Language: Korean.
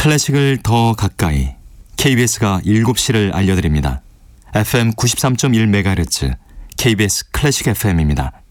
클래식을 더 가까이 KBS가 7시를 알려드립니다. FM 93.1MHz KBS 클래식 FM입니다.